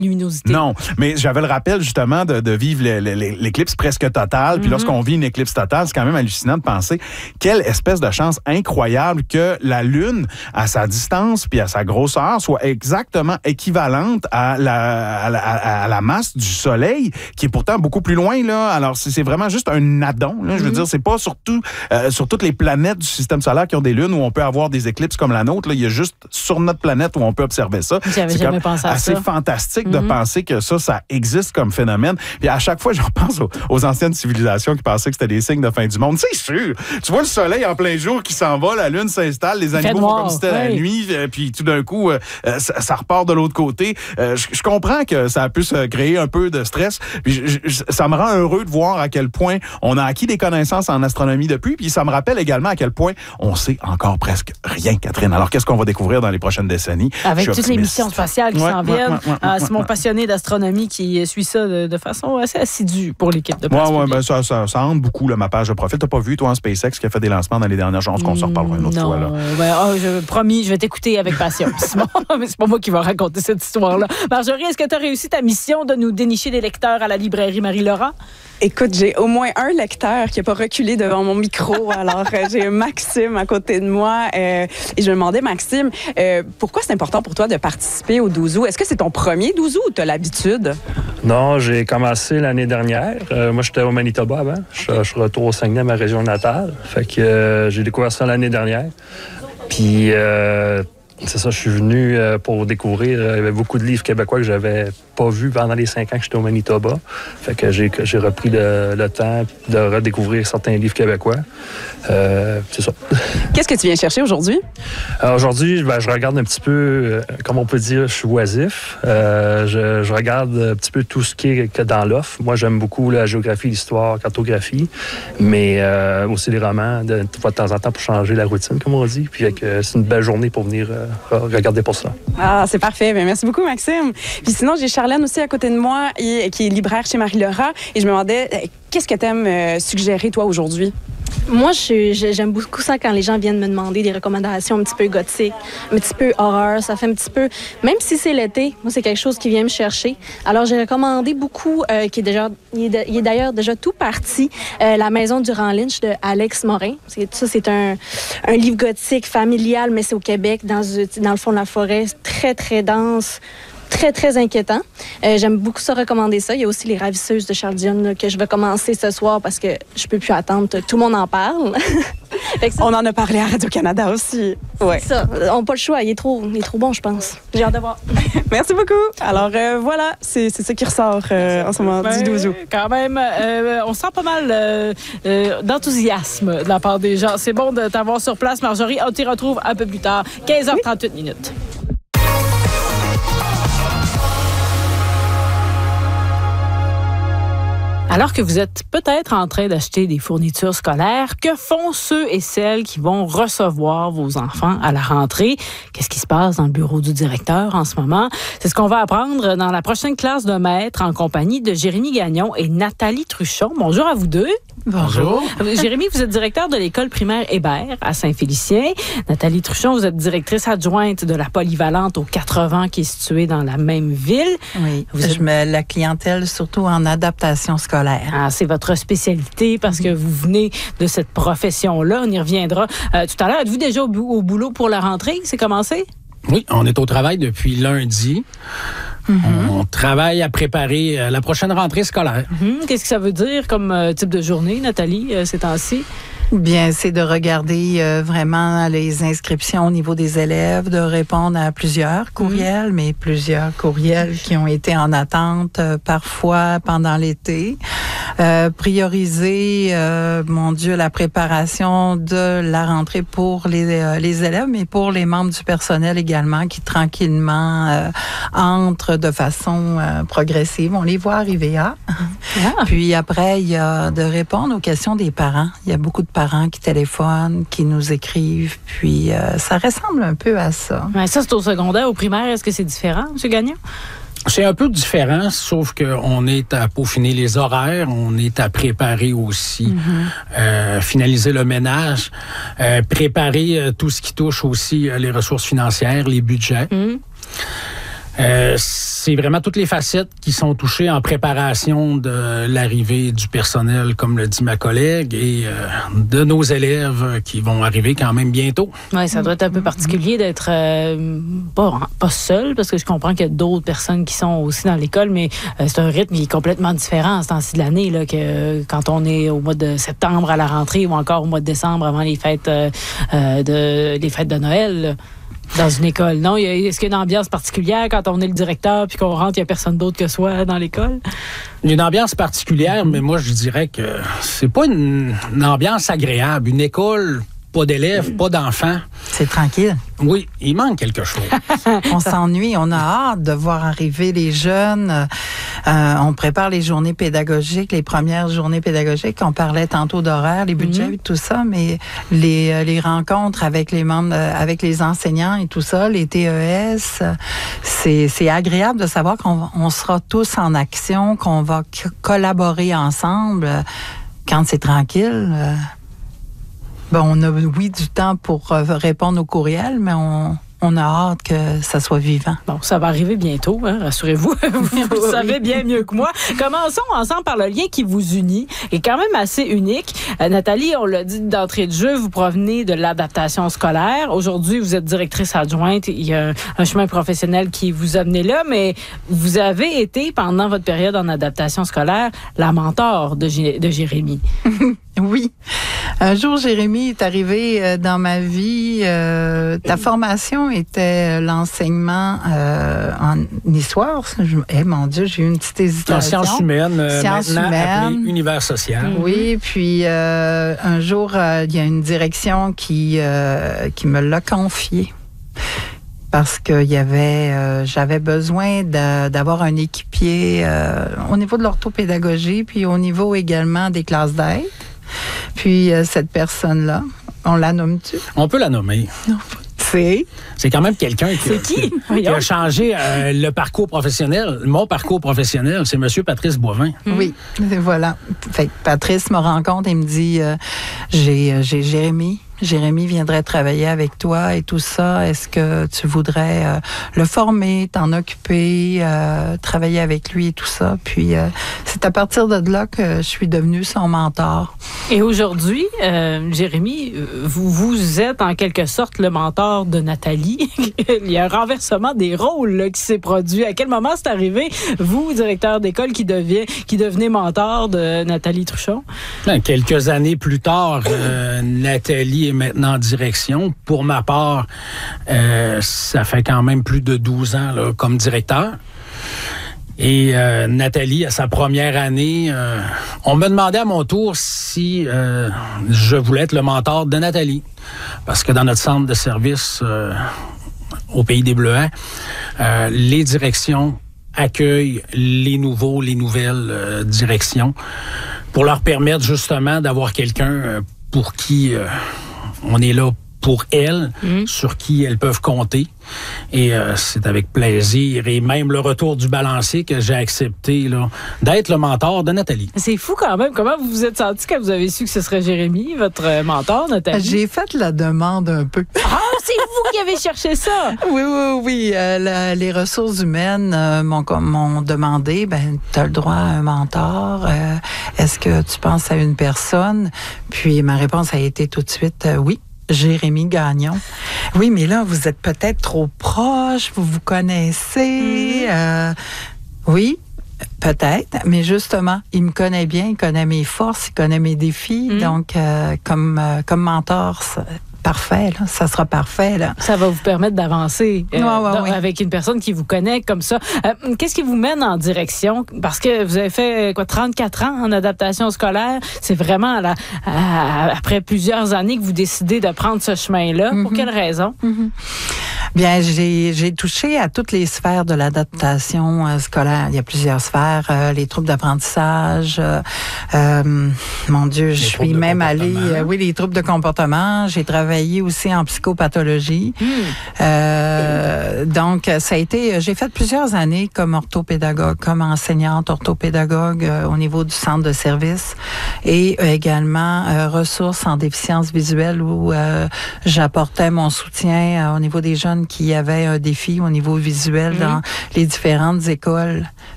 luminosité. Non, mais j'avais le rappel justement de vivre l'éclipse presque totale. Puis lorsqu'on vit une éclipse totale, c'est quand même hallucinant de penser quelle espèce de chance incroyable que la Lune, à sa distance puis à sa grosseur, soit exactement équivalente à la masse du Soleil, qui est pourtant beaucoup plus loin, là. Alors, c'est vraiment juste un addon, là. Je veux dire, c'est pas surtout sur toutes les planètes du système solaire qui ont des lunes où on peut avoir des éclipses comme la nôtre, là. Il y a juste sur notre planète où on peut observer ça. J'avais jamais pensé à ça. C'est assez fantastique de penser que ça existe comme phénomène. Puis à chaque fois, je pense aux anciennes civilisations qui pensaient que c'était des signes de fin du monde. C'est sûr! Tu vois le soleil en plein jour qui s'en va, la lune s'installe, les animaux font comme si c'était la nuit, puis tout d'un coup, ça repart de l'autre côté. Je comprends que ça a pu se créer un peu de stress. Puis ça me rend heureux de voir à quel point on a acquis des connaissances en astronomie depuis, puis ça me rappelle également à quel point on sait encore presque rien, Catherine. Alors, qu'est-ce qu'on va découvrir dans les prochaines décennies? Avec toutes les missions spatiales qui s'en viennent. C'est mon passionné d'astronomie qui suit ça de façon assez assidue pour l'équipe de Place Publique. Ben ça entre beaucoup, là, ma page de profil. T'as pas vu, toi, en SpaceX, qui a fait des lancements dans les dernières jours, qu'on s'en reparlera une autre fois, là. Promis, je vais t'écouter avec patience. Mais c'est pas moi qui va raconter cette histoire-là. Marjorie, est-ce que tu as réussi ta mission de nous dénicher des lecteurs à la librairie Marie-Laurent? Écoute, j'ai au moins un lecteur qui n'a pas reculé devant mon micro. Alors, j'ai Maxime à côté de moi. Et je me demandais, Maxime, pourquoi c'est important pour toi de participer au 12 août? Est-ce que c'est ton premier 12 août ou tu as l'habitude? Non, j'ai commencé l'année dernière. Moi, j'étais au Manitoba avant. Je suis retour au Saguenay, ma région natale. Fait que j'ai découvert ça l'année dernière. Puis... c'est ça, je suis venu pour découvrir. Il y avait beaucoup de livres québécois que j'avais pas vus pendant les 5 ans que j'étais au Manitoba. Fait que j'ai repris le temps de redécouvrir certains livres québécois. C'est ça. Qu'est-ce que tu viens chercher aujourd'hui? Aujourd'hui, je regarde un petit peu, comme on peut dire, je suis oisif. Je regarde un petit peu tout ce qui est dans l'offre. Moi, j'aime beaucoup la géographie, l'histoire, la cartographie, mais aussi les romans, de temps en temps pour changer la routine, comme on dit. Puis c'est une belle journée pour venir regarder pour ça. Ah, c'est parfait. Bien, merci beaucoup, Maxime. Puis sinon, j'ai Charlène aussi à côté de moi, qui est libraire chez Marie-Laurent. Et je me demandais, qu'est-ce que tu aimes suggérer, toi, aujourd'hui? Moi, j'aime beaucoup ça quand les gens viennent me demander des recommandations un petit peu gothiques, un petit peu horreur. Ça fait un petit peu... Même si c'est l'été, moi, c'est quelque chose qui vient me chercher. Alors, j'ai recommandé beaucoup, il est d'ailleurs déjà tout parti, La Maison du Rang Lynch de Alex Morin. C'est un livre gothique familial, mais c'est au Québec, dans le fond de la forêt, très, très dense. Très, très inquiétant. J'aime beaucoup ça, recommander ça. Il y a aussi Les Ravisseuses de Charles Dionne là, que je vais commencer ce soir parce que je peux plus attendre. Tout le monde en parle. On en a parlé à Radio-Canada aussi. Ouais. Ça, on n'a pas le choix. Il est trop bon, je pense. J'ai hâte de voir. Merci beaucoup. Alors, voilà, c'est ça qui ressort en ce moment du 12 août. Quand même, on sent pas mal d'enthousiasme de la part des gens. C'est bon de t'avoir sur place, Marjorie. On t'y retrouve un peu plus tard, 15h38 minutes. Alors que vous êtes peut-être en train d'acheter des fournitures scolaires, que font ceux et celles qui vont recevoir vos enfants à la rentrée? Qu'est-ce qui se passe dans le bureau du directeur en ce moment? C'est ce qu'on va apprendre dans la prochaine classe de maître en compagnie de Jérémy Gagnon et Nathalie Truchon. Bonjour à vous deux. Bonjour. Jérémy, vous êtes directeur de l'école primaire Hébert à Saint-Félicien. Nathalie Truchon, vous êtes directrice adjointe de la polyvalente aux 80 qui est située dans la même ville. Oui, je mets la clientèle surtout en adaptation scolaire. Ah, c'est votre spécialité parce que vous venez de cette profession-là. On y reviendra tout à l'heure. Êtes-vous déjà au boulot pour la rentrée? C'est commencé? Oui, on est au travail depuis lundi. On travaille à préparer la prochaine rentrée scolaire. Qu'est-ce que ça veut dire comme type de journée, Nathalie, ces temps-ci? Bien, c'est de regarder vraiment les inscriptions au niveau des élèves, de répondre à plusieurs courriels, mais plusieurs courriels qui ont été en attente parfois pendant l'été. Prioriser, la préparation de la rentrée pour les élèves, mais pour les membres du personnel également qui tranquillement entrent de façon progressive. On les voit arriver là. Puis après, il y a de répondre aux questions des parents. Il y a beaucoup de parents qui téléphonent, qui nous écrivent, puis ça ressemble un peu à ça. Mais ça, c'est au secondaire, au primaire. Est-ce que c'est différent, M. Gagnon? C'est un peu différent, sauf qu'on est à peaufiner les horaires, on est à préparer aussi, finaliser le ménage, préparer tout ce qui touche aussi les ressources financières, les budgets. C'est vraiment toutes les facettes qui sont touchées en préparation de l'arrivée du personnel, comme le dit ma collègue, et de nos élèves qui vont arriver quand même bientôt. Oui, ça doit être un peu particulier d'être pas seul, parce que je comprends qu'il y a d'autres personnes qui sont aussi dans l'école, mais c'est un rythme qui est complètement différent à ce temps-ci de l'année, là, que quand on est au mois de septembre à la rentrée ou encore au mois de décembre avant les fêtes de Noël, là. Dans une école, non? Est-ce qu'il y a une ambiance particulière quand on est le directeur puis qu'on rentre, il n'y a personne d'autre que soi dans l'école? Il y a une ambiance particulière, mais moi, je dirais que c'est pas une ambiance agréable. Une école, pas d'élèves, pas d'enfants. C'est tranquille. Oui, il manque quelque chose. On s'ennuie, on a hâte de voir arriver les jeunes. On prépare les journées pédagogiques, les premières journées pédagogiques. On parlait tantôt d'horaire, les budgets et tout ça, mais les rencontres avec les membres, avec les enseignants et tout ça, les TES, c'est agréable de savoir qu'on sera tous en action, qu'on va collaborer ensemble quand c'est tranquille. Ben, on a, oui, du temps pour répondre aux courriels, mais on a hâte que ça soit vivant. Bon, ça va arriver bientôt, hein, rassurez-vous. Vous savez bien mieux que moi. Commençons ensemble par le lien qui vous unit, et quand même assez unique. Nathalie, on l'a dit d'entrée de jeu, vous provenez de l'adaptation scolaire. Aujourd'hui, vous êtes directrice adjointe. Il y a un chemin professionnel qui vous a mené là, mais vous avez été, pendant votre période en adaptation scolaire, la mentor de Jérémy. Oui. Un jour, Jérémy est arrivé dans ma vie. Ta formation était l'enseignement en histoire. Mon Dieu, j'ai eu une petite hésitation. En sciences humaines, maintenant appelée univers social. Oui, puis un jour, il y a une direction qui me l'a confié. Parce que j'avais besoin d'avoir un équipier au niveau de l'orthopédagogie, puis au niveau également des classes d'aide. Puis cette personne-là, on la nomme-tu? On peut la nommer. Non, c'est quand même quelqu'un qui a changé le parcours professionnel. Mon parcours professionnel, c'est M. Patrice Boivin. Oui, voilà. Fait que Patrice me rencontre et me dit, j'ai Jérémy. Jérémy viendrait travailler avec toi et tout ça. Est-ce que tu voudrais le former, t'en occuper, travailler avec lui et tout ça? Puis c'est à partir de là que je suis devenue son mentor. Et aujourd'hui, Jérémy, vous êtes en quelque sorte le mentor de Nathalie. Il y a un renversement des rôles là, qui s'est produit. À quel moment c'est arrivé, vous, directeur d'école, qui devenez mentor de Nathalie Truchon? Quelques années plus tard, Nathalie est maintenant en direction. Pour ma part, ça fait quand même plus de 12 ans là, comme directeur. Et Nathalie, à sa première année, on me demandait à mon tour si je voulais être le mentor de Nathalie. Parce que dans notre centre de service au Pays des Bleuets, les directions accueillent les nouvelles directions pour leur permettre justement d'avoir quelqu'un pour qui on est là pour elles, sur qui elles peuvent compter. Et c'est avec plaisir et même le retour du balancier que j'ai accepté là, d'être le mentor de Nathalie. C'est fou quand même. Comment vous vous êtes senti quand vous avez su que ce serait Jérémy, votre mentor, Nathalie? J'ai fait la demande un peu. Ah, c'est vous qui avez cherché ça? Oui. Les ressources humaines m'ont demandé, tu as le droit à un mentor. Est-ce que tu penses à une personne? Puis ma réponse a été tout de suite oui. Jérémy Gagnon. Oui, mais là, vous êtes peut-être trop proche, vous vous connaissez. Oui, peut-être, mais justement, il me connaît bien, il connaît mes forces, il connaît mes défis. Donc, comme mentor, parfait, là, ça sera parfait. Là. Ça va vous permettre d'avancer oui. avec une personne qui vous connaît comme ça. Qu'est-ce qui vous mène en direction? Parce que vous avez fait 34 ans en adaptation scolaire. C'est vraiment après plusieurs années que vous décidez de prendre ce chemin-là. Pour quelle raison? Bien, j'ai touché à toutes les sphères de l'adaptation scolaire. Il y a plusieurs sphères, les troubles d'apprentissage. Mon Dieu, je suis même allée... les troubles de comportement. J'ai travaillé aussi en psychopathologie. Donc, ça a été... J'ai fait plusieurs années comme orthopédagogue, comme enseignante orthopédagogue au niveau du centre de service et également ressources en déficience visuelle où j'apportais mon soutien au niveau des jeunes qu'il y avait un défi au niveau visuel dans les différentes écoles.